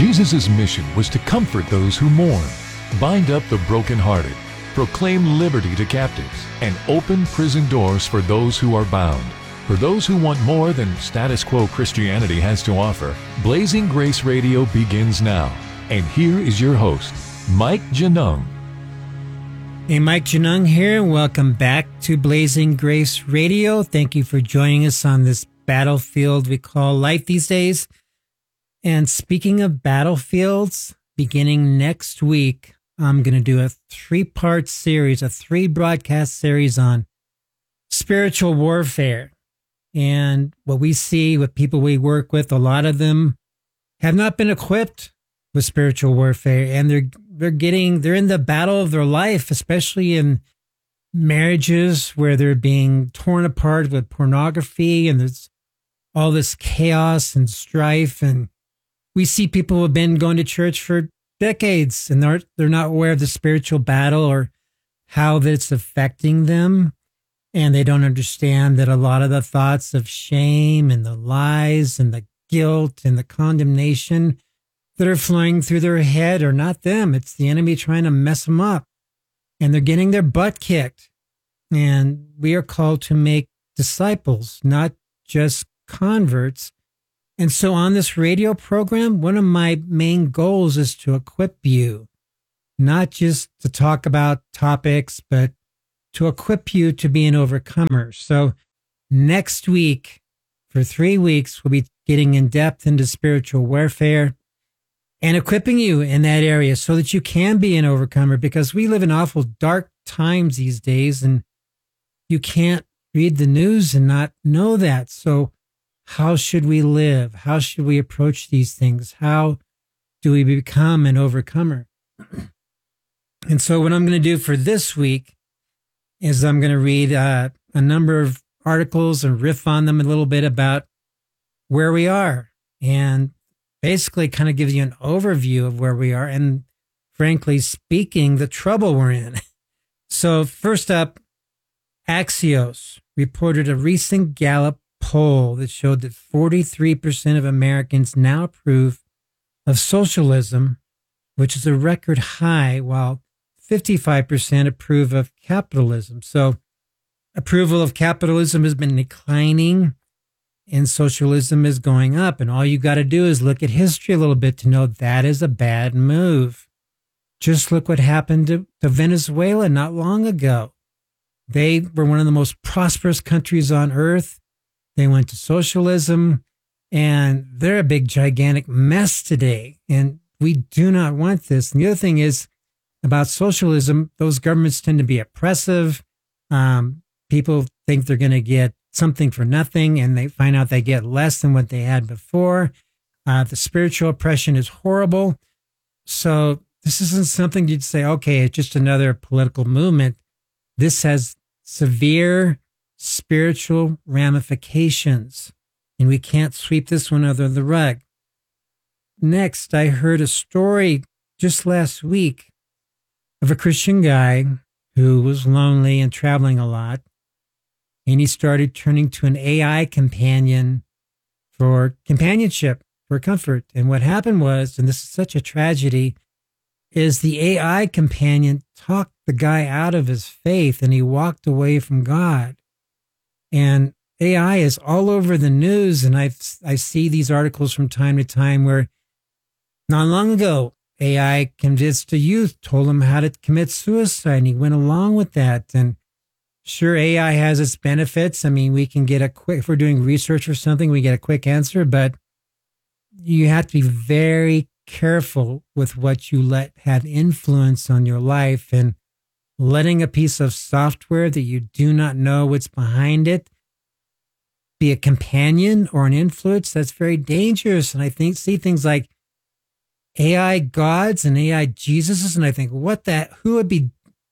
Jesus' mission was to comfort those who mourn, bind up the brokenhearted, proclaim liberty to captives, and open prison doors for those who are bound. For those who want more than status quo Christianity has to offer, Blazing Grace Radio begins now. And here is your host, Mike Genung. Hey, Mike Genung here. Welcome back to Blazing Grace Radio. Thank you for joining us on this battlefield we call life these days. And speaking of battlefields, beginning next week, I'm going to do a 3-part series, a 3-broadcast series on spiritual warfare. And what we see with people we work with, a lot of them have not been equipped with spiritual warfare, and they're in the battle of their life, especially in marriages where they're being torn apart with pornography, and there's all this chaos and strife. And we see people who have been going to church for decades, and they're not aware of the spiritual battle or how that's affecting them. And they don't understand that a lot of the thoughts of shame and the lies and the guilt and the condemnation that are flowing through their head are not them. It's the enemy trying to mess them up. And they're getting their butt kicked. And we are called to make disciples, not just converts. And so on this radio program, one of my main goals is to equip you, not just to talk about topics, but to equip you to be an overcomer. So next week, for 3 weeks, we'll be getting in depth into spiritual warfare and equipping you in that area so that you can be an overcomer, because we live in awful dark times these days, and you can't read the news and not know that. So how should we live? How should we approach these things? How do we become an overcomer? And so what I'm going to do for this week is I'm going to read a number of articles and riff on them a little bit about where we are, and basically kind of give you an overview of where we are and, frankly speaking, the trouble we're in. So first up, Axios reported a recent Gallup poll that showed that 43% of Americans now approve of socialism, which is a record high, while 55% approve of capitalism. So approval of capitalism has been declining and socialism is going up. And all you got to do is look at history a little bit to know that is a bad move. Just look what happened to Venezuela not long ago. They were one of the most prosperous countries on earth. They went to socialism, and they're a big, gigantic mess today. And we do not want this. And the other thing is, about socialism, those governments tend to be oppressive. People think they're going to get something for nothing, and they find out they get less than what they had before. The spiritual oppression is horrible. So this isn't something you'd say, okay, it's just another political movement. This has severe spiritual ramifications, and we can't sweep this one under the rug. Next, I heard a story just last week of a Christian guy who was lonely and traveling a lot, and he started turning to an AI companion for companionship, for comfort. And what happened was, and this is such a tragedy, is the AI companion talked the guy out of his faith, and he walked away from God. And AI is all over the news, and I see these articles from time to time where not long ago, AI convinced a youth, told him how to commit suicide, and he went along with that. And sure, AI has its benefits. I mean, we can get if we're doing research or something, we get a quick answer, but you have to be very careful with what you let have influence on your life, and letting a piece of software that you do not know what's behind it be a companion or an influence, that's very dangerous. And I see things like AI gods and AI Jesuses, and I think, who would be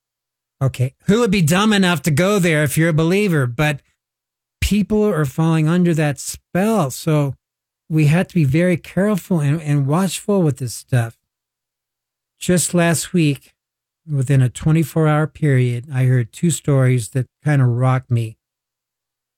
dumb enough to go there if you're a believer? But people are falling under that spell. So we have to be very careful and watchful with this stuff. Just last week, within a 24-hour period, I heard 2 stories that kind of rocked me.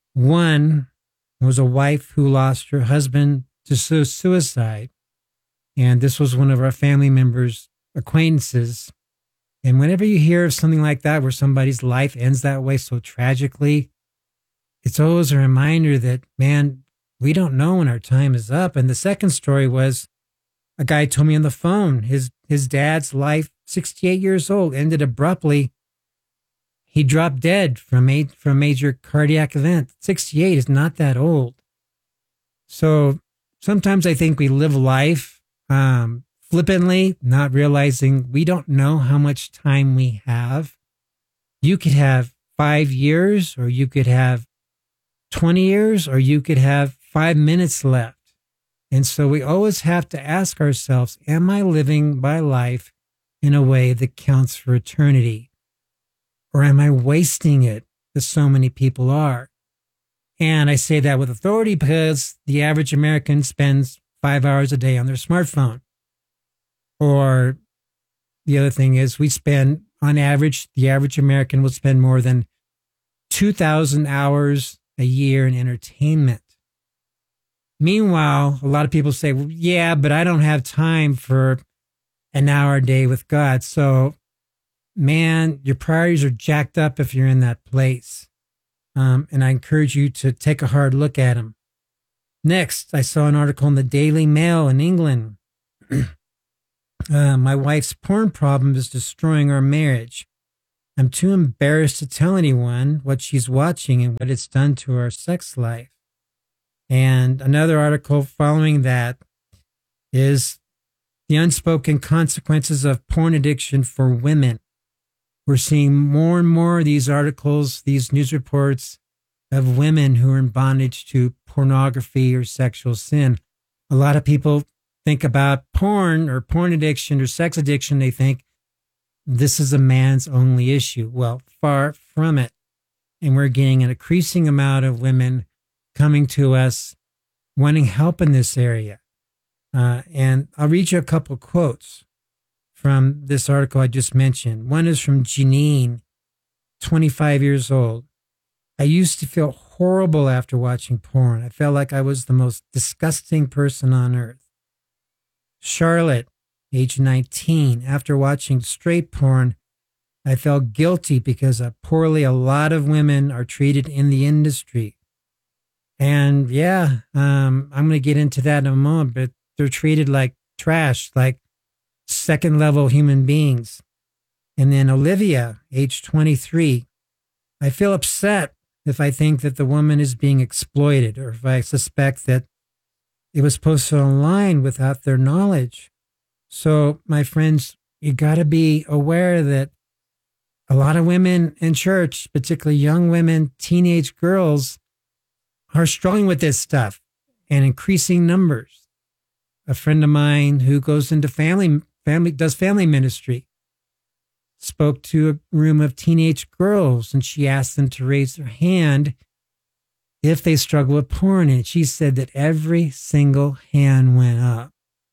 One was a wife who lost her husband to suicide. And this was one of our family members' acquaintances. And whenever you hear of something like that, where somebody's life ends that way so tragically, it's always a reminder that, man, we don't know when our time is up. And the second story was a guy told me on the phone, his dad's life, 68 years old, ended abruptly. He dropped dead from a major cardiac event. 68 is not that old. So sometimes I think we live life flippantly, not realizing we don't know how much time we have. You could have 5 years, or you could have 20 years, or you could have 5 minutes left. And so we always have to ask ourselves, am I living my life in a way that counts for eternity? Or am I wasting it, as so many people are? And I say that with authority because the average American spends 5 hours a day on their smartphone. Or the other thing is, we spend, on average, the average American will spend more than 2,000 hours a year in entertainment. Meanwhile, a lot of people say, well, yeah, but I don't have time for an hour a day with God. So, man, your priorities are jacked up if you're in that place. And I encourage you to take a hard look at them. Next, I saw an article in the Daily Mail in England. My wife's porn problem is destroying our marriage. I'm too embarrassed to tell anyone what she's watching and what it's done to our sex life. And another article following that is the unspoken consequences of porn addiction for women. We're seeing more and more of these articles, these news reports of women who are in bondage to pornography or sexual sin. A lot of people think about porn or porn addiction or sex addiction. They think this is a man's only issue. Well, far from it. And we're getting an increasing amount of women coming to us wanting help in this area. And I'll read you a couple of quotes from this article I just mentioned. One is from Janine, 25 years old. I used to feel horrible after watching porn. I felt like I was the most disgusting person on earth. Charlotte, age 19, after watching straight porn, I felt guilty because of poorly a lot of women are treated in the industry. And yeah, I'm going to get into that in a moment, but they're treated like trash, like second level human beings. And then Olivia, age 23, I feel upset if I think that the woman is being exploited, or if I suspect that it was posted online without their knowledge. So, my friends, you got to be aware that a lot of women in church, particularly young women, teenage girls, are struggling with this stuff in increasing numbers. A friend of mine who goes into does family ministry, spoke to a room of teenage girls, and she asked them to raise their hand if they struggle with porn. And she said that every single hand went up.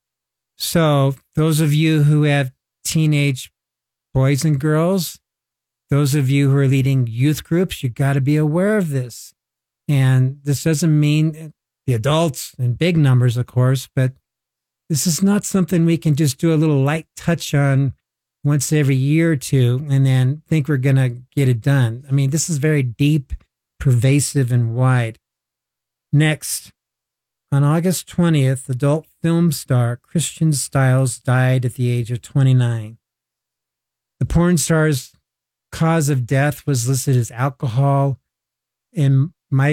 So those of you who have teenage boys and girls, those of you who are leading youth groups, you got to be aware of this. And this doesn't mean the adults in big numbers, of course, but this is not something we can just do a little light touch on once every year or two and then think we're going to get it done. I mean, this is very deep, pervasive, and wide. Next, on August 20th, adult film star Christian Stiles died at the age of 29. The porn star's cause of death was listed as alcohol and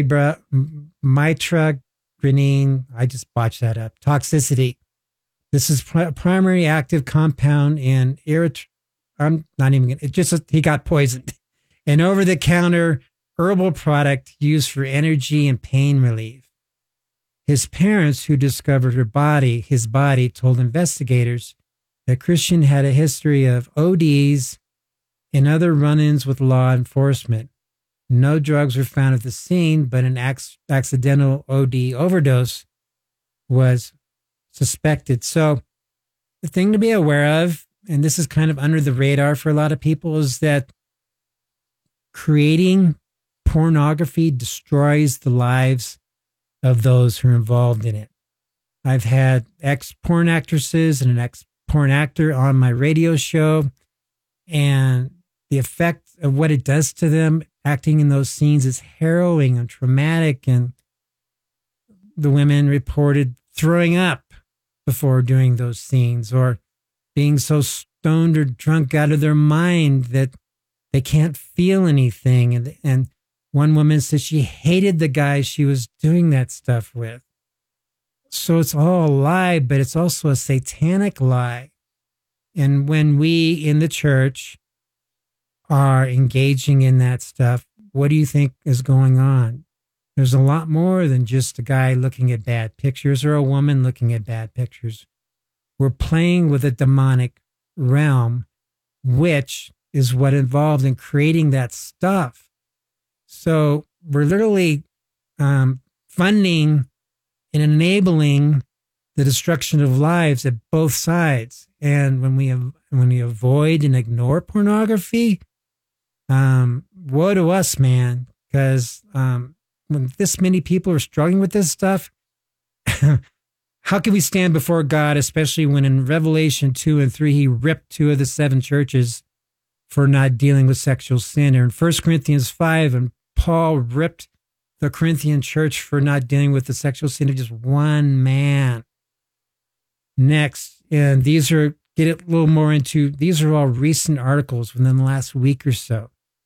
mitragynine, I just botched that up, toxicity. This is primary active compound in I'm not even going to, he got poisoned. An over-the-counter herbal product used for energy and pain relief. His parents, who discovered his body, told investigators that Christian had a history of ODs and other run-ins with law enforcement. No drugs were found at the scene, but an accidental OD overdose was suspected. So the thing to be aware of, and this is kind of under the radar for a lot of people, is that creating pornography destroys the lives of those who are involved in it. I've had ex-porn actresses and an ex-porn actor on my radio show, and the effect of what it does to them acting in those scenes is harrowing and traumatic. And the women reported throwing up before doing those scenes, or being so stoned or drunk out of their mind that they can't feel anything. And one woman said she hated the guy she was doing that stuff with. So it's all a lie, but it's also a satanic lie. And when we in the church are engaging in that stuff, what do you think is going on? There's a lot more than just a guy looking at bad pictures or a woman looking at bad pictures. We're playing with a demonic realm, which is what involved in creating that stuff. So we're literally funding and enabling the destruction of lives at both sides. And when we avoid and ignore pornography, woe to us, man, because when this many people are struggling with this stuff, how can we stand before God, especially when in Revelation 2 and 3, he ripped 2 of the 7 churches for not dealing with sexual sin, or in 1 Corinthians 5, and Paul ripped the Corinthian church for not dealing with the sexual sin of just one man. Next, and these are, get it a little more into, these are all recent articles within the last week or so.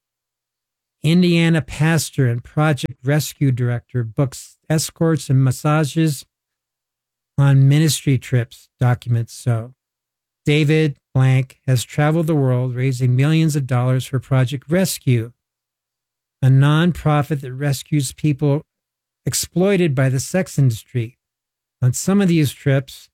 Indiana pastor and Project Rescue director books escorts and massages on ministry trips, documents so. David Blank has traveled the world raising millions of dollars for Project Rescue, a nonprofit that rescues people exploited by the sex industry. On some of these trips,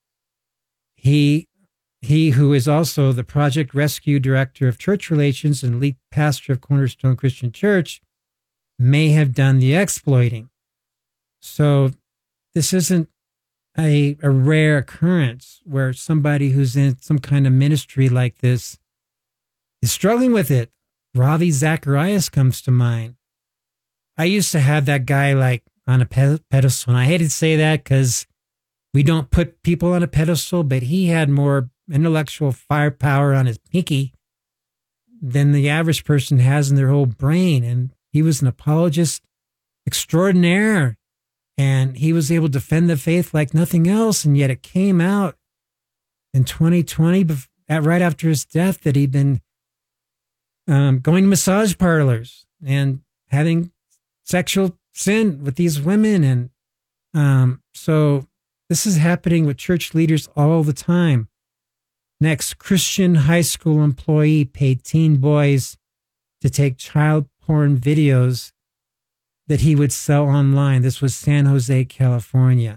he who is also the Project Rescue director of church relations and lead pastor of Cornerstone Christian Church, may have done the exploiting. So this isn't a rare occurrence where somebody who's in some kind of ministry like this is struggling with it. Ravi Zacharias comes to mind. I used to have that guy like on a pedestal, and I hate to say that because we don't put people on a pedestal, but he had more intellectual firepower on his pinky than the average person has in their whole brain. And he was an apologist extraordinaire, and he was able to defend the faith like nothing else. And yet it came out in 2020, right after his death, that he'd been going to massage parlors and having sexual sin with these women. And so this is happening with church leaders all the time. Next, Christian high school employee paid teen boys to take child porn videos that he would sell online. This was San Jose, California.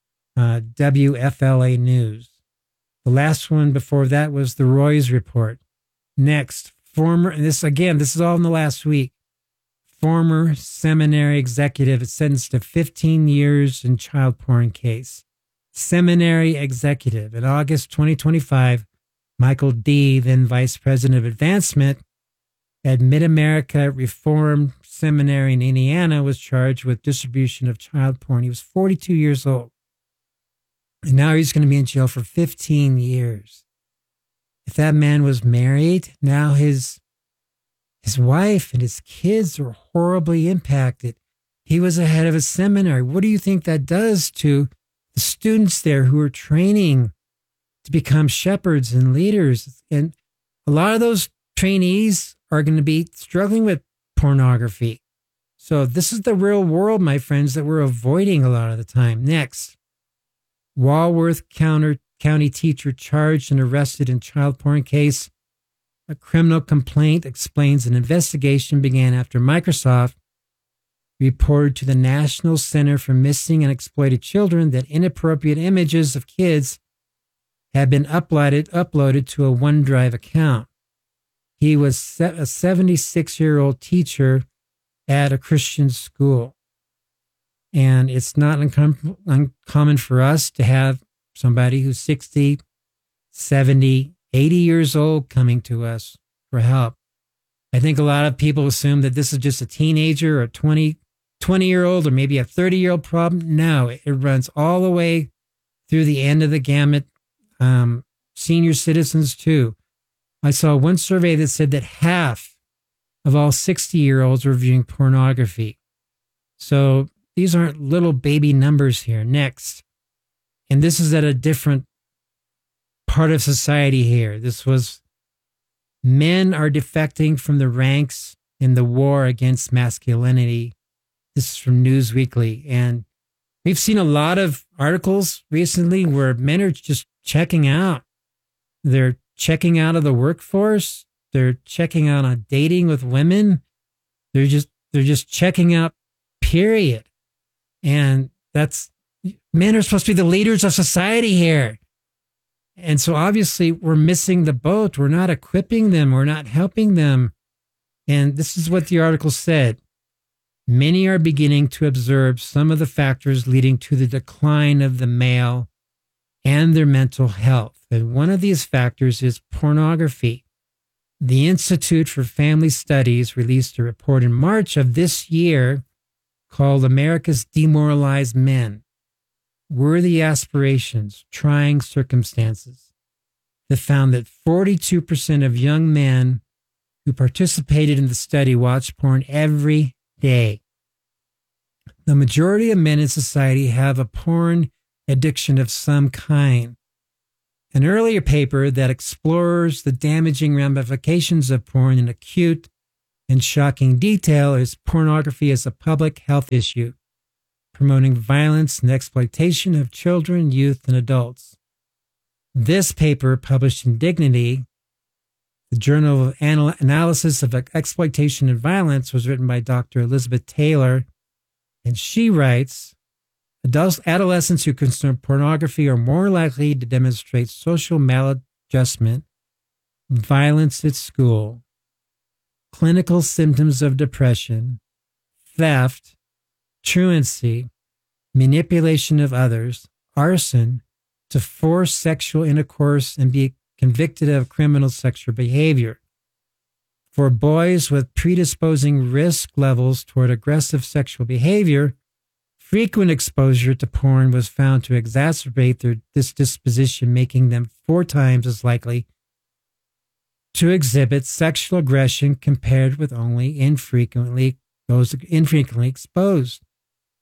WFLA News. The last one before that was the Roy's Report. Next, and this is all in the last week. Former seminary executive is sentenced to 15 years in child porn case. Seminary executive. In August 2025, Michael D., then vice president of advancement at Mid-America Reformed Seminary in Indiana, was charged with distribution of child porn. He was 42 years old. And now he's going to be in jail for 15 years. If that man was married, now his wife and his kids are horribly impacted. He was the head of a seminary. What do you think that does to the students there who are training to become shepherds and leaders? And a lot of those trainees are going to be struggling with pornography. So this is the real world, my friends, that we're avoiding a lot of the time. Next, Walworth County teacher charged and arrested in child porn case. A criminal complaint explains an investigation began after Microsoft reported to the National Center for Missing and Exploited Children that inappropriate images of kids had been uploaded to a OneDrive account. He was a 76-year-old teacher at a Christian school. And it's not uncommon for us to have somebody who's 60, 70, 80 years old coming to us for help. I think a lot of people assume that this is just a teenager or a 20-year-old or maybe a 30-year-old problem. No, it runs all the way through the end of the gamut. Senior citizens too. I saw one survey that said that half of all 60-year-olds were viewing pornography. So these aren't little baby numbers here. Next. And this is at a different part of society here. This was men are defecting from the ranks in the war against masculinity. This is from Newsweekly. And we've seen a lot of articles recently where men are just checking out. They're checking out of the workforce. They're checking out on dating with women. They're just checking out, period. And men are supposed to be the leaders of society here. And so obviously we're missing the boat. We're not equipping them. We're not helping them. And this is what the article said. Many are beginning to observe some of the factors leading to the decline of the male and their mental health. And one of these factors is pornography. The Institute for Family Studies released a report in March of this year called America's Demoralized Men: Worthy Aspirations, Trying Circumstances, that found that 42% of young men who participated in the study watched porn every day. The majority of men in society have a porn addiction of some kind. An earlier paper that explores the damaging ramifications of porn in acute and shocking detail is Pornography as a Public Health Issue, promoting violence and exploitation of children, youth, and adults. This paper, published in Dignity, the Journal of Analysis of Exploitation and Violence, was written by Dr. Elizabeth Taylor, and she writes, adolescents who consume pornography are more likely to demonstrate social maladjustment, violence at school, clinical symptoms of depression, theft, truancy, manipulation of others, arson, to force sexual intercourse and be convicted of criminal sexual behavior. For boys with predisposing risk levels toward aggressive sexual behavior, frequent exposure to porn was found to exacerbate this disposition, making them 4 times as likely to exhibit sexual aggression compared with only infrequently exposed.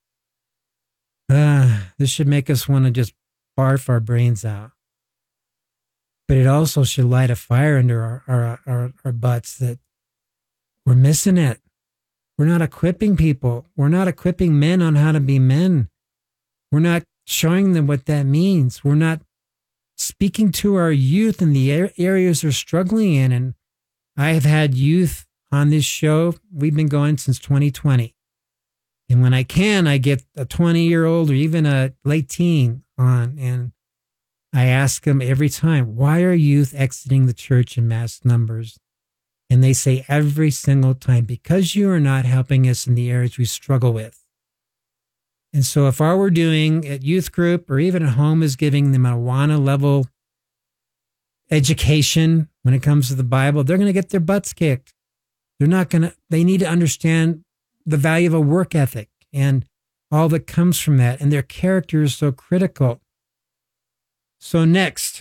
This should make us want to just barf our brains out. But it also should light a fire under our butts that we're missing it. We're not equipping people. We're not equipping men on how to be men. We're not showing them what that means. We're not speaking to our youth in the areas they're struggling in. And I have had youth on this show. We've been going since 2020. And when I can, I get a 20-year-old or even a late teen on, and I ask them every time, why are youth exiting the church in mass numbers? And they say every single time, because you are not helping us in the areas we struggle with. And so if all we're doing at youth group or even at home is giving them a Awana level education when it comes to the Bible, they're going to get their butts kicked. They need to understand the value of a work ethic and all that comes from that. And their character is so critical. So next,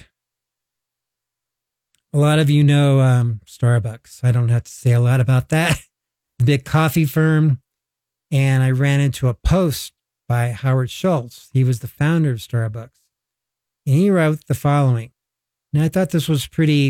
a lot of you know Starbucks. I don't have to say a lot about that. Big coffee firm. And I ran into a post by Howard Schultz. He was the founder of Starbucks. And he wrote the following. And I thought this was pretty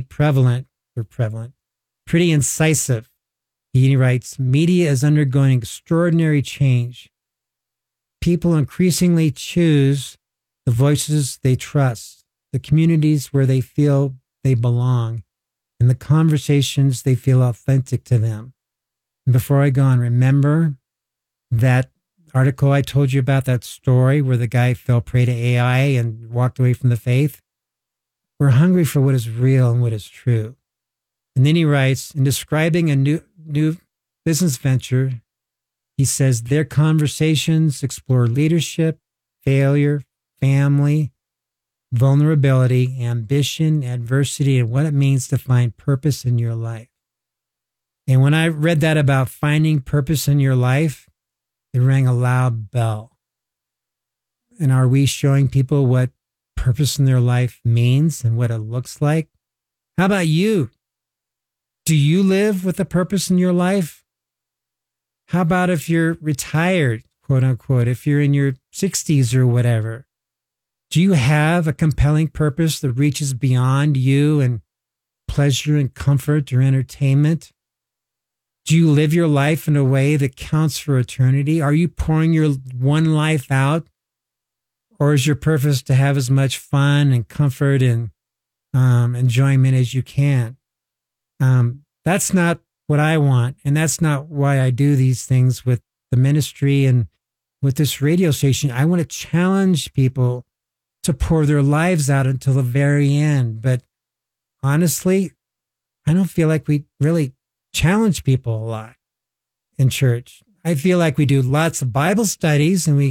pretty incisive. He writes, media is undergoing extraordinary change. People increasingly choose the voices they trust, the communities where they feel they belong, and the conversations they feel authentic to them. And before I go on, remember that article I told you about, that story where the guy fell prey to AI and walked away from the faith? We're hungry for what is real and what is true. And then he writes, in describing a new business venture, he says their conversations explore leadership, failure, family, vulnerability, ambition, adversity, and what it means to find purpose in your life. And when I read that about finding purpose in your life, it rang a loud bell. And are we showing people what purpose in their life means and what it looks like? How about you? Do you live with a purpose in your life? How about if you're retired, quote unquote, if you're in your 60s or whatever? Do you have a compelling purpose that reaches beyond you and pleasure and comfort or entertainment? Do you live your life in a way that counts for eternity? Are you pouring your one life out? Or is your purpose to have as much fun and comfort and enjoyment as you can? That's not what I want. And that's not why I do these things with the ministry and with this radio station. I want to challenge people to pour their lives out until the very end. But honestly, I don't feel like we really challenge people a lot in church. I feel like we do lots of Bible studies and we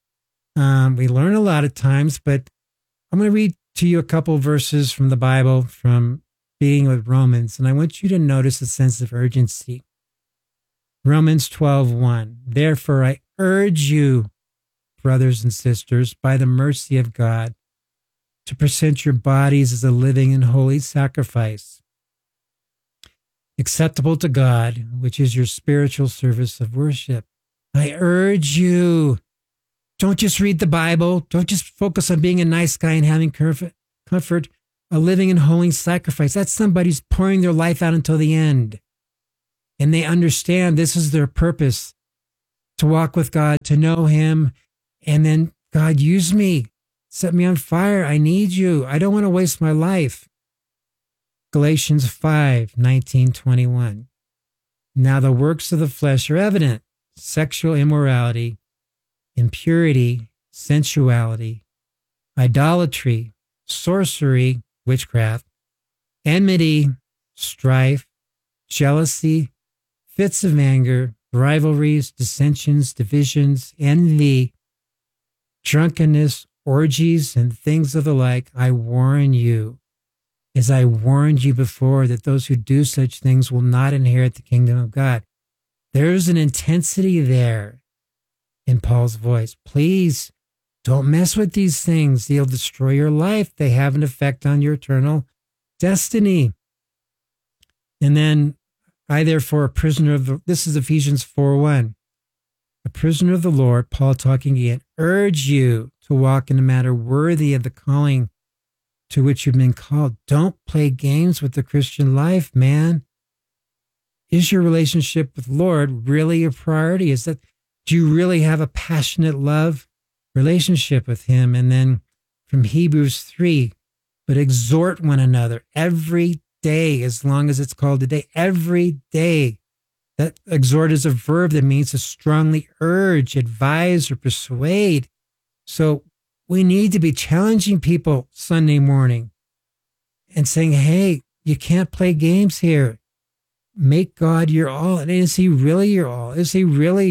learn a lot of times, but I'm going to read to you a couple verses from the Bible from being with Romans, and I want you to notice a sense of urgency. Romans 12:1. Therefore, I urge you, brothers and sisters, by the mercy of God, to present your bodies as a living and holy sacrifice, acceptable to God, which is your spiritual service of worship. I urge you. Don't just read the Bible. Don't just focus on being a nice guy and having comfort. A living and holy sacrifice. That's somebody who's pouring their life out until the end. And they understand this is their purpose, to walk with God, to know Him. And then, God, use me. Set me on fire. I need you. I don't want to waste my life. Galatians 5:19-21. Now the works of the flesh are evident: sexual immorality, impurity, sensuality, idolatry, sorcery, witchcraft, enmity, strife, jealousy, fits of anger, rivalries, dissensions, divisions, envy, drunkenness, orgies, and things of the like. I warn you, as I warned you before, that those who do such things will not inherit the kingdom of God. There's an intensity there in Paul's voice. Please don't mess with these things. They'll destroy your life. They have an effect on your eternal destiny. And then, I therefore, a prisoner of the, this is Ephesians 4:1. A prisoner of the Lord, Paul talking again, urge you to walk in a manner worthy of the calling to which you've been called. Don't play games with the Christian life, man. Is your relationship with Lord really a priority? Do you really have a passionate love relationship with Him? And then from Hebrews 3, but exhort one another every day, as long as it's called a day, every day. That exhort is a verb that means to strongly urge, advise, or persuade. So we need to be challenging people Sunday morning and saying, hey, you can't play games here. Make God your all. And is He really your all? Is He really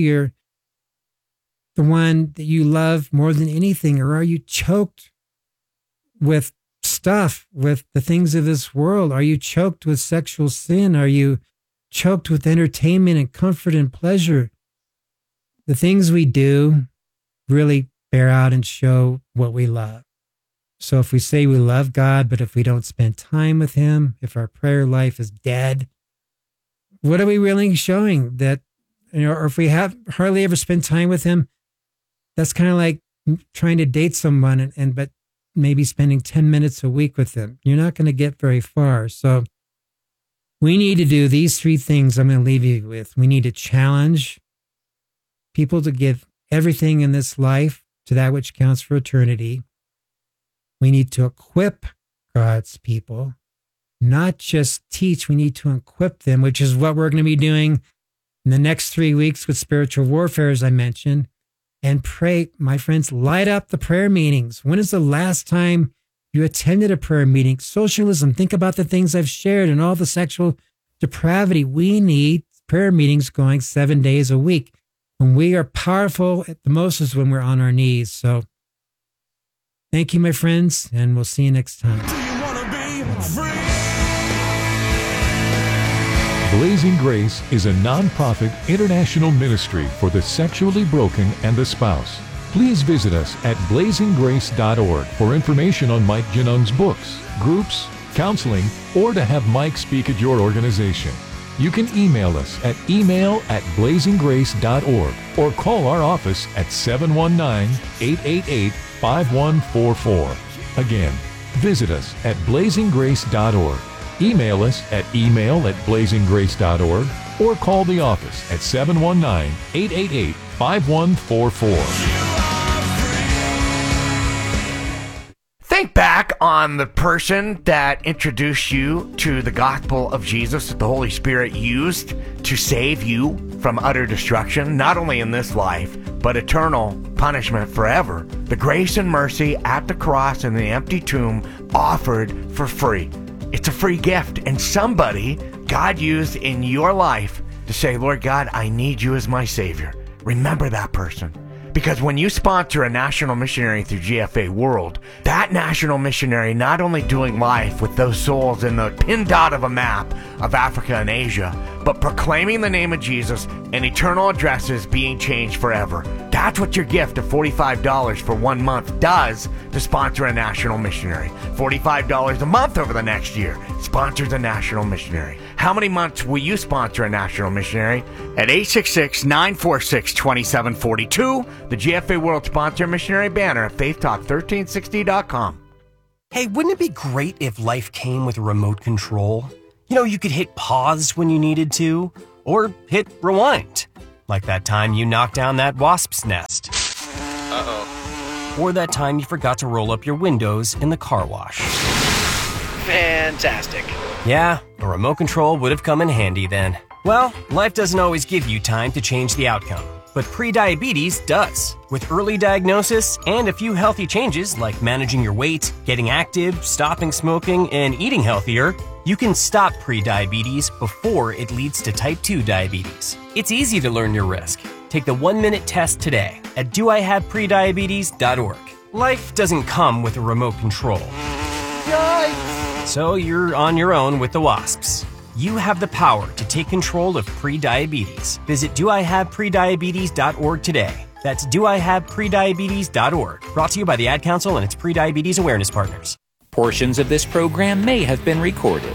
the one that you love more than anything? Or are you choked with stuff, with the things of this world? Are you choked with sexual sin? Are you choked with entertainment and comfort and pleasure? The things we do really bear out and show what we love. So if we say we love God, but if we don't spend time with Him, if our prayer life is dead, what are we really showing? That, or if we have hardly ever spent time with Him, that's kind of like trying to date someone but maybe spending 10 minutes a week with them. You're not going to get very far. So we need to do these three things I'm going to leave you with. We need to challenge people to give everything in this life to that which counts for eternity. We need to equip God's people, not just teach. We need to equip them, which is what we're going to be doing in the next 3 weeks with spiritual warfare, as I mentioned. And pray, my friends, light up the prayer meetings. When is the last time you attended a prayer meeting? Socialism, think about the things I've shared and all the sexual depravity. We need prayer meetings going 7 days a week. When we are powerful at the most is when we're on our knees. So thank you, my friends, and we'll see you next time. Do you want to be free? Blazing Grace is a nonprofit international ministry for the sexually broken and the spouse. Please visit us at blazinggrace.org for information on Mike Genung's books, groups, counseling, or to have Mike speak at your organization. You can email us at email@blazinggrace.org or call our office at 719-888-5144. Again, visit us at blazinggrace.org. Email us at email@blazinggrace.org or call the office at 719-888-5144. Think back on the person that introduced you to the gospel of Jesus that the Holy Spirit used to save you from utter destruction, not only in this life, but eternal punishment forever. The grace and mercy at the cross and the empty tomb offered for free. It's a free gift, and somebody God used in your life to say, Lord God, I need you as my Savior. Remember that person. Because when you sponsor a national missionary through GFA World, that national missionary not only doing life with those souls in the pin dot of a map of Africa and Asia, but proclaiming the name of Jesus and eternal addresses being changed forever. That's what your gift of $45 for 1 month does to sponsor a national missionary. $45 a month over the next year sponsors a national missionary. How many months will you sponsor a national missionary? At 866-946-2742, the GFA World Sponsor Missionary banner at faithtalk1360.com. Hey, wouldn't it be great if life came with a remote control? You know, you could hit pause when you needed to, or hit rewind. Like that time you knocked down that wasp's nest. Uh-oh. Or that time you forgot to roll up your windows in the car wash. Fantastic. Yeah, a remote control would have come in handy then. Well, life doesn't always give you time to change the outcome, but prediabetes does. With early diagnosis and a few healthy changes like managing your weight, getting active, stopping smoking, and eating healthier, you can stop prediabetes before it leads to type 2 diabetes. It's easy to learn your risk. Take the 1-minute test today at doihaveprediabetes.org. Life doesn't come with a remote control. Yikes! So you're on your own with the wasps. You have the power to take control of prediabetes. Visit doihaveprediabetes.org today. That's doihaveprediabetes.org. Brought to you by the Ad Council and its prediabetes awareness partners. Portions of this program may have been recorded.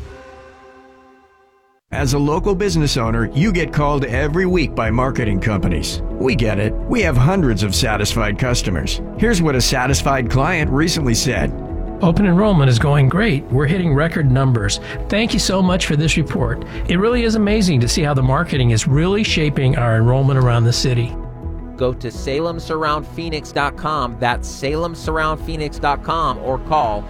As a local business owner, you get called every week by marketing companies. We get it. We have hundreds of satisfied customers. Here's what a satisfied client recently said. Open enrollment is going great. We're hitting record numbers. Thank you so much for this report. It really is amazing to see how the marketing is really shaping our enrollment around the city. Go to SalemSurroundPhoenix.com. That's SalemSurroundPhoenix.com or call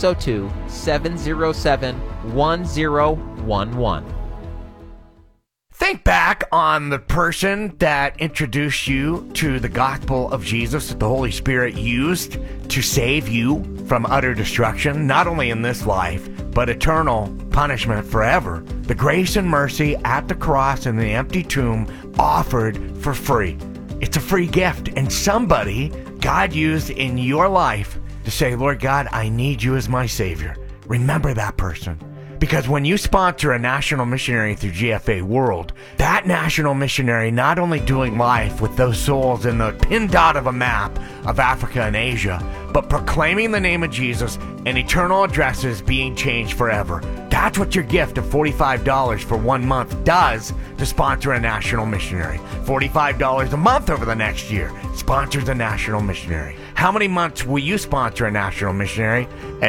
602-707-1011. Think back on the person that introduced you to the gospel of Jesus that the Holy Spirit used to save you from utter destruction, not only in this life, but eternal punishment forever. The grace and mercy at the cross and the empty tomb offered for free. It's a free gift, and somebody God used in your life to say, Lord God, I need you as my Savior. Remember that person. Because when you sponsor a national missionary through GFA World, that national missionary not only doing life with those souls in the pin dot of a map of Africa and Asia, but proclaiming the name of Jesus and eternal addresses being changed forever. That's what your gift of $45 for 1 month does to sponsor a national missionary. $45 a month over the next year sponsors a national missionary. How many months will you sponsor a national missionary? At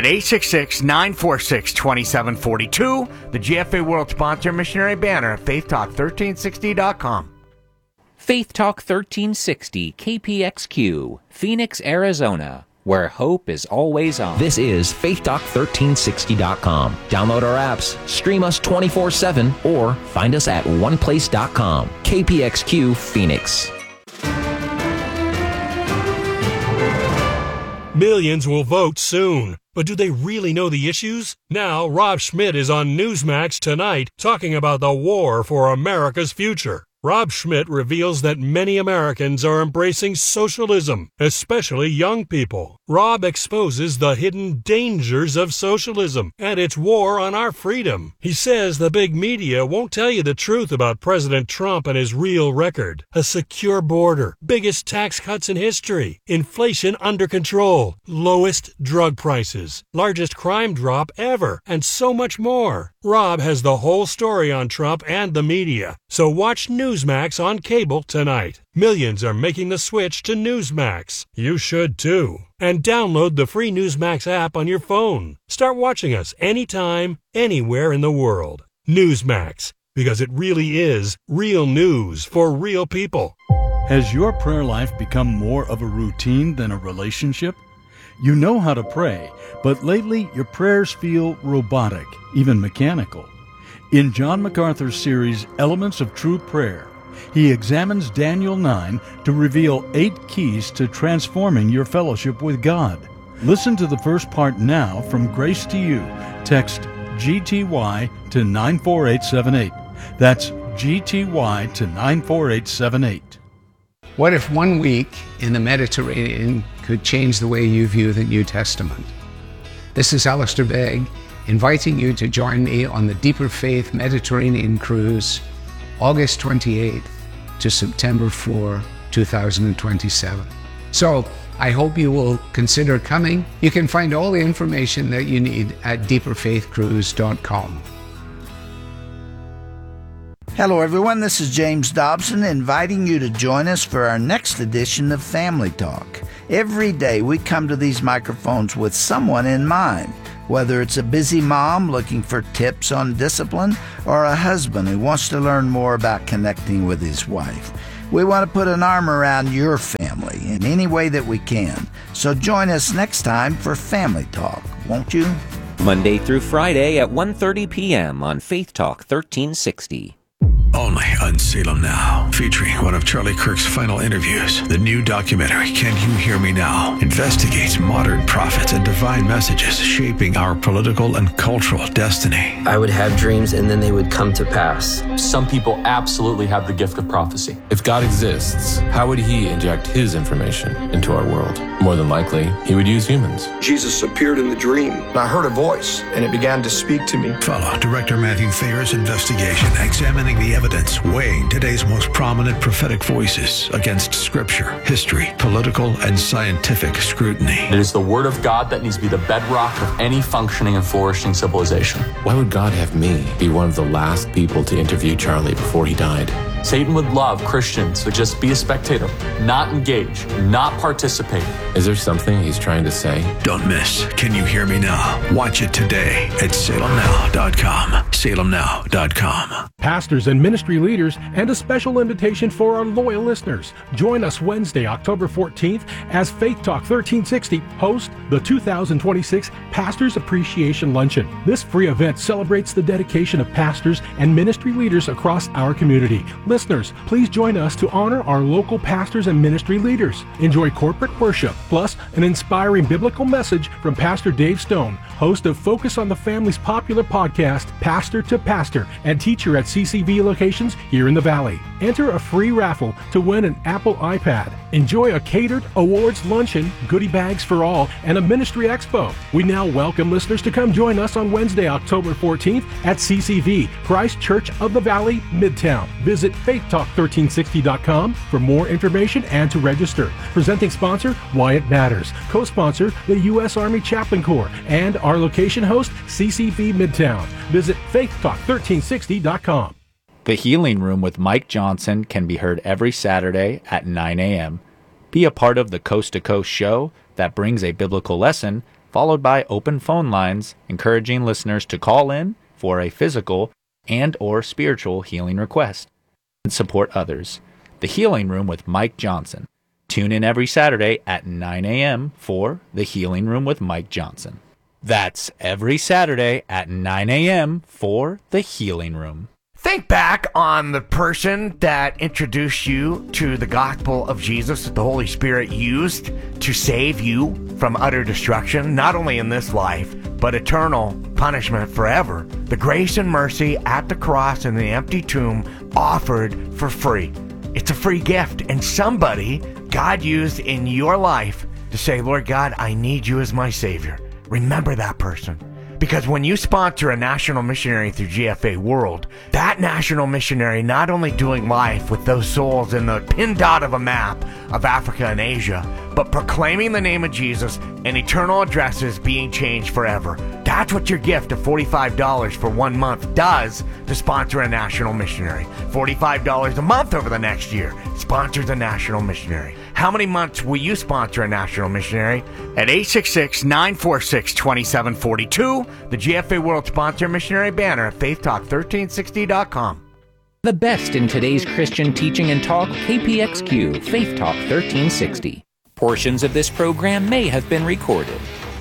866-946-2742, the GFA World Sponsor Missionary banner at faithtalk1360.com. Faith Talk 1360 KPXQ, Phoenix, Arizona, where hope is always on. This is faithtalk1360.com. Download our apps, stream us 24/7, or find us at oneplace.com. KPXQ Phoenix. Millions will vote soon, but do they really know the issues? Now, Rob Schmidt is on Newsmax tonight talking about the war for America's future. Rob Schmidt reveals that many Americans are embracing socialism, especially young people. Rob exposes the hidden dangers of socialism and its war on our freedom. He says the big media won't tell you the truth about President Trump and his real record. A secure border, biggest tax cuts in history, inflation under control, lowest drug prices, largest crime drop ever, and so much more. Rob has the whole story on Trump and the media, so watch Newsmax on cable tonight. Millions are making the switch to Newsmax. You should too. And download the free Newsmax app on your phone. Start watching us anytime, anywhere in the world. Newsmax, because it really is real news for real people. Has your prayer life become more of a routine than a relationship? You know how to pray, but lately your prayers feel robotic, even mechanical. In John MacArthur's series, Elements of True Prayer, he examines Daniel 9 to reveal 8 keys to transforming your fellowship with God. Listen to the first part now from Grace to You. Text GTY to 94878. That's GTY to 94878. What if 1 week in the Mediterranean could change the way you view the New Testament? This is Alistair Begg, inviting you to join me on the Deeper Faith Mediterranean Cruise, August 28th to September 4, 2027. So, I hope you will consider coming. You can find all the information that you need at deeperfaithcruise.com. Hello everyone, this is James Dobson inviting you to join us for our next edition of Family Talk. Every day we come to these microphones with someone in mind, whether it's a busy mom looking for tips on discipline or a husband who wants to learn more about connecting with his wife. We want to put an arm around your family in any way that we can. So join us next time for Family Talk, won't you? Monday through Friday at 1:30 p.m. on Faith Talk 1360. Only on Salem Now, featuring one of Charlie Kirk's final interviews. The new documentary, Can You Hear Me Now?, investigates modern prophets and divine messages shaping our political and cultural destiny. I would have dreams and then they would come to pass. Some people absolutely have the gift of prophecy. If God exists, how would he inject his information into our world? More than likely, he would use humans. Jesus appeared in the dream, and I heard a voice, and it began to speak to me. Follow Director Matthew Thayer's investigation, examining the evidence, weighing today's most prominent prophetic voices against scripture, history, political, and scientific scrutiny. It is the word of God that needs to be the bedrock of any functioning and flourishing civilization. Why would God have me be one of the last people to interview Charlie before he died? Satan would love Christians to just be a spectator, not engage, not participate. Is there something he's trying to say? Don't miss Can You Hear Me Now? Watch it today at salemnow.com. salemnow.com. Pastors and ministry leaders, and a special invitation for our loyal listeners. Join us Wednesday, October 14th, as Faith Talk 1360 hosts the 2026 Pastors Appreciation Luncheon. This free event celebrates the dedication of pastors and ministry leaders across our community. Listeners, please join us to honor our local pastors and ministry leaders. Enjoy corporate worship, plus an inspiring biblical message from Pastor Dave Stone, host of Focus on the Family's popular podcast, Pastor to Pastor, and teacher at CCV locations here in the Valley. Enter a free raffle to win an Apple iPad. Enjoy a catered awards luncheon, goodie bags for all, and a ministry expo. We now welcome listeners to come join us on Wednesday, October 14th at CCV, Christ Church of the Valley, Midtown. Visit faithtalk1360.com for more information and to register. Presenting sponsor, Wyatt Matters. Co-sponsor, the U.S. Army Chaplain Corps. And our location host, CCV Midtown. Visit faithtalk1360.com. The Healing Room with Mike Johnson can be heard every Saturday at 9 a.m. Be a part of the Coast to Coast show that brings a biblical lesson, followed by open phone lines, encouraging listeners to call in for a physical and or spiritual healing request and support others. The Healing Room with Mike Johnson. Tune in every Saturday at 9 a.m. for The Healing Room with Mike Johnson. That's every Saturday at 9 a.m. for The Healing Room. Think back on the person that introduced you to the gospel of Jesus that the Holy Spirit used to save you from utter destruction, not only in this life, but eternal punishment forever. The grace and mercy at the cross and the empty tomb offered for free. It's a free gift, and somebody God used in your life to say, Lord God, I need you as my Savior. Remember that person. Because when you sponsor a national missionary through GFA World, that national missionary not only doing life with those souls in the pin dot of a map of Africa and Asia, but proclaiming the name of Jesus and eternal addresses being changed forever. That's what your gift of $45 for 1 month does to sponsor a national missionary. $45 a month over the next year sponsors a national missionary. How many months will you sponsor a national missionary? At 866-946-2742, the GFA World Sponsor Missionary banner at faithtalk1360.com. The best in today's Christian teaching and talk, KPXQ, Faith Talk 1360. Portions of this program may have been recorded.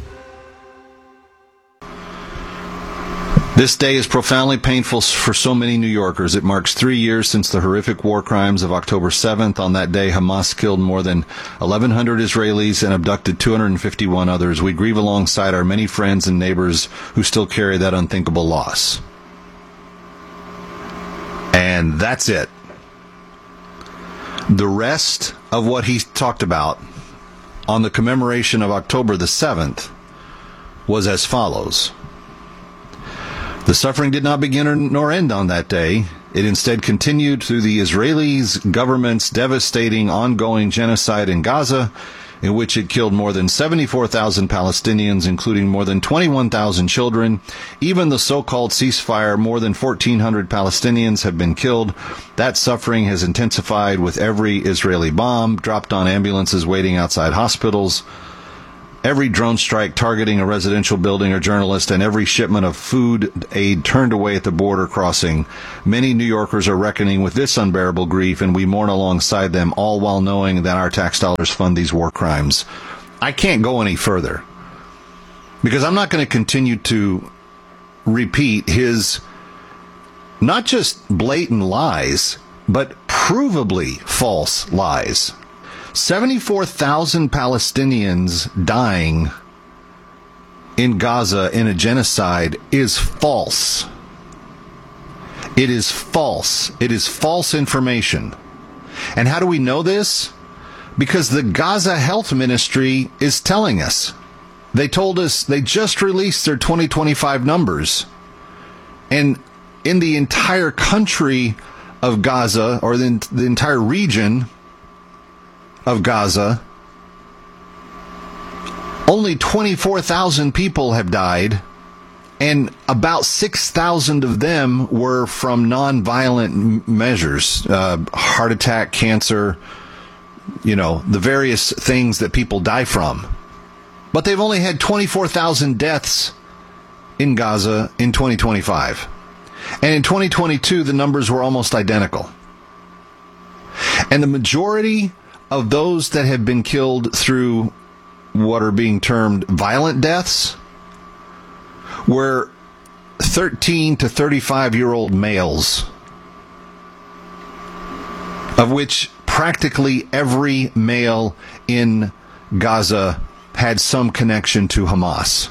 This day is profoundly painful for so many New Yorkers. It marks 3 years since the horrific war crimes of October 7th. On that day, Hamas killed more than 1,100 Israelis and abducted 251 others. We grieve alongside our many friends and neighbors who still carry that unthinkable loss. And that's it. The rest of what he talked about on the commemoration of October the 7th was as follows. The suffering did not begin nor end on that day. It instead continued through the Israeli government's devastating ongoing genocide in Gaza, in which it killed more than 74,000 Palestinians, including more than 21,000 children. Even the so-called ceasefire, more than 1,400 Palestinians have been killed. That suffering has intensified with every Israeli bomb dropped on ambulances waiting outside hospitals, every drone strike targeting a residential building or journalist, and every shipment of food aid turned away at the border crossing. Many New Yorkers are reckoning with this unbearable grief, and we mourn alongside them, all while knowing that our tax dollars fund these war crimes. I can't go any further, because I'm not going to continue to repeat his not just blatant lies, but provably false lies. 74,000 Palestinians dying in Gaza in a genocide is false. It is false. It is false information. And how do we know this? Because the Gaza Health Ministry is telling us. They told us they just released their 2025 numbers. And in the entire country of Gaza, or the entire region of Gaza, only 24,000 people have died, and about 6,000 of them were from non-violent measures, heart attack, cancer, the various things that people die from. But they've only had 24,000 deaths in Gaza in 2025. And in 2022, the numbers were almost identical. And the majority of those that have been killed through what are being termed violent deaths were 13 to 35-year-old males, of which practically every male in Gaza had some connection to Hamas.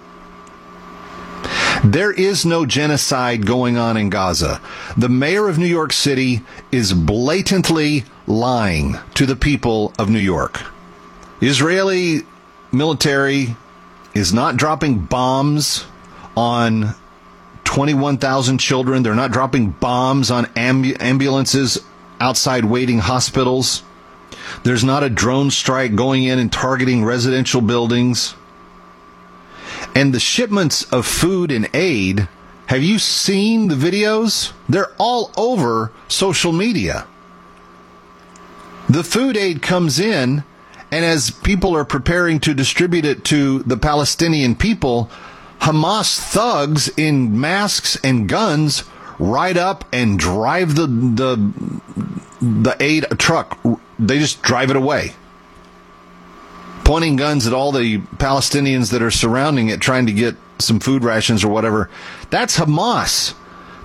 There is no genocide going on in Gaza. The mayor of New York City is blatantly lying to the people of New York. The Israeli military is not dropping bombs on 21,000 children. They're not dropping bombs on ambulances outside waiting hospitals. There's not a drone strike going in and targeting residential buildings. And the shipments of food and aid, have you seen the videos? They're all over social media. The food aid comes in, and as people are preparing to distribute it to the Palestinian people, Hamas thugs in masks and guns ride up and drive the aid truck. They just drive it away, pointing guns at all the Palestinians that are surrounding it, trying to get some food rations or whatever. That's Hamas.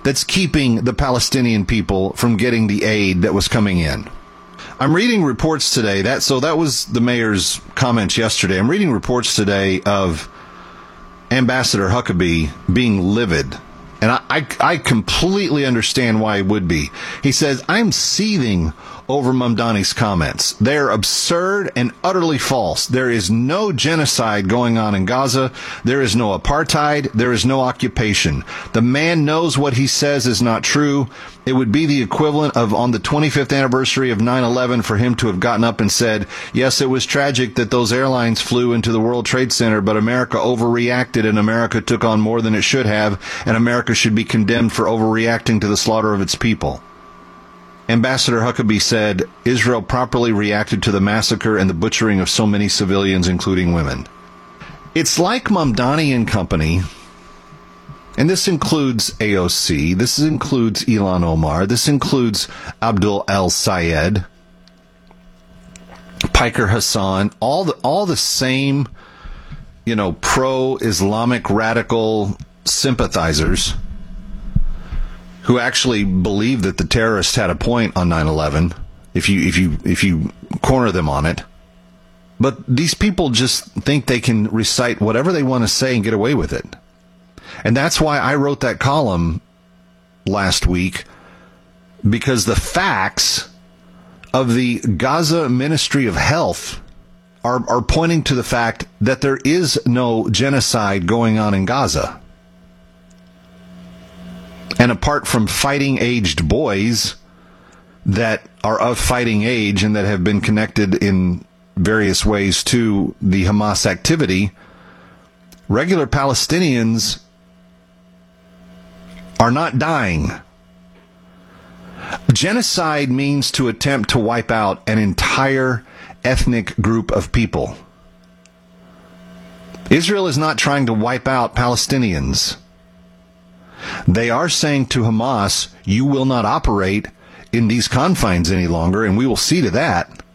that's keeping the Palestinian people from getting the aid that was coming in. I'm reading reports today, that was the mayor's comments yesterday. I'm reading reports today of Ambassador Huckabee being livid. And I completely understand why he would be. He says, I'm seething over Mamdani's comments. They're absurd and utterly false. There is no genocide going on in Gaza. There is no apartheid. There is no occupation. The man knows what he says is not true. It would be the equivalent of on the 25th anniversary of 9/11 for him to have gotten up and said, yes, it was tragic that those airlines flew into the World Trade Center, but America overreacted and America took on more than it should have, and America should be condemned for overreacting to the slaughter of its people. Ambassador Huckabee said, Israel properly reacted to the massacre and the butchering of so many civilians, including women. It's like Mamdani and company, and this includes AOC, this includes Ilhan Omar, this includes Abdul El-Sayed, Piker Hassan, all the same, pro-Islamic radical sympathizers who actually believe that the terrorists had a point on 9/11, if you corner them on it. But these people just think they can recite whatever they want to say and get away with it. And that's why I wrote that column last week, because the facts of the Gaza Ministry of Health are pointing to the fact that there is no genocide going on in Gaza. And apart from fighting-aged boys that are of fighting age and that have been connected in various ways to the Hamas activity, regular Palestinians are not dying. Genocide means to attempt to wipe out an entire ethnic group of people. Israel is not trying to wipe out Palestinians. They are saying to Hamas, you will not operate in these confines any longer, and we will see to that.